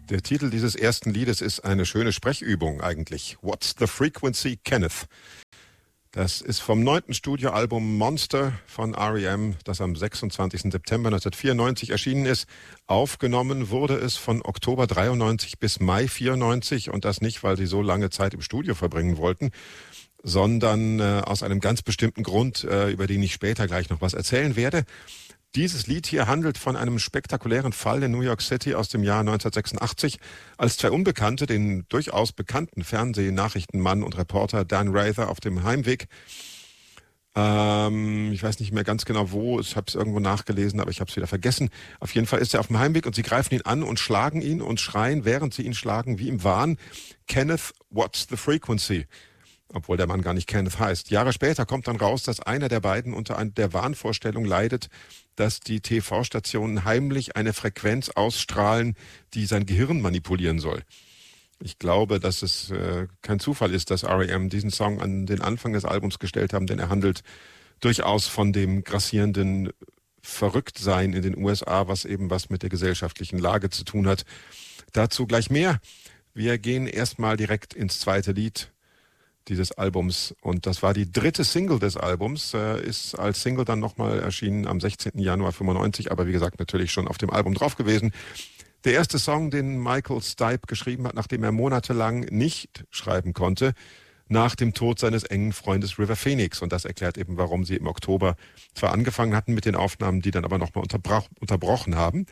Der Titel dieses ersten Liedes ist eine schöne Sprechübung eigentlich. What's the Frequency, Kenneth? Das ist vom 9. Studioalbum Monster von R.E.M., das am 26. September 1994 erschienen ist. Aufgenommen wurde es von Oktober 93 bis Mai 94 und das nicht, weil sie so lange Zeit im Studio verbringen wollten, sondern aus einem ganz bestimmten Grund, über den ich später gleich noch was erzählen werde. Dieses Lied hier handelt von einem spektakulären Fall in New York City aus dem Jahr 1986, als zwei Unbekannte den durchaus bekannten Fernsehnachrichtenmann und Reporter Dan Rather auf dem Heimweg, ich weiß nicht mehr ganz genau wo, ich habe es irgendwo nachgelesen, aber ich habe es wieder vergessen. Auf jeden Fall ist er auf dem Heimweg und sie greifen ihn an und schlagen ihn und schreien, während sie ihn schlagen, wie im Wahn, Kenneth, what's the frequency? Obwohl der Mann gar nicht Kenneth heißt. Jahre später kommt dann raus, dass einer der beiden unter der Wahnvorstellung leidet, dass die TV-Stationen heimlich eine Frequenz ausstrahlen, die sein Gehirn manipulieren soll. Ich glaube, dass es kein Zufall ist, dass R.E.M. diesen Song an den Anfang des Albums gestellt haben, denn er handelt durchaus von dem grassierenden Verrücktsein in den USA, was eben was mit der gesellschaftlichen Lage zu tun hat. Dazu gleich mehr. Wir gehen erstmal direkt ins zweite Lied dieses Albums und das war die dritte Single des Albums, ist als Single dann nochmal erschienen am 16. Januar 95, aber wie gesagt natürlich schon auf dem Album drauf gewesen. Der erste Song, den Michael Stipe geschrieben hat, nachdem er monatelang nicht schreiben konnte, nach dem Tod seines engen Freundes River Phoenix, und das erklärt eben, warum sie im Oktober zwar angefangen hatten mit den Aufnahmen, die dann aber nochmal unterbrochen haben.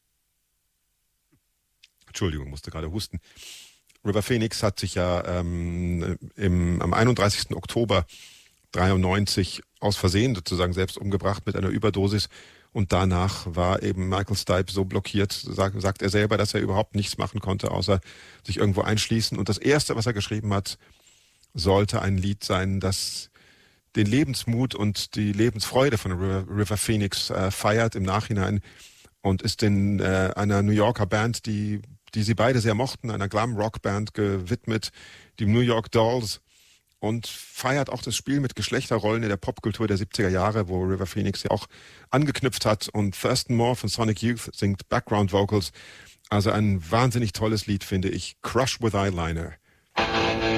Entschuldigung, musste gerade husten. River Phoenix hat sich ja am 31. Oktober 93 aus Versehen sozusagen selbst umgebracht mit einer Überdosis. Und danach war eben Michael Stipe so blockiert, sagt er selber, dass er überhaupt nichts machen konnte, außer sich irgendwo einschließen. Und das Erste, was er geschrieben hat, sollte ein Lied sein, das den Lebensmut und die Lebensfreude von River Phoenix feiert im Nachhinein und ist in einer New Yorker Band, die sie beide sehr mochten, einer Glam-Rock-Band gewidmet, die New York Dolls, und feiert auch das Spiel mit Geschlechterrollen in der Popkultur der 70er Jahre, wo River Phoenix ja auch angeknüpft hat, und Thurston Moore von Sonic Youth singt Background Vocals. Also ein wahnsinnig tolles Lied, finde ich. Crush with Eyeliner.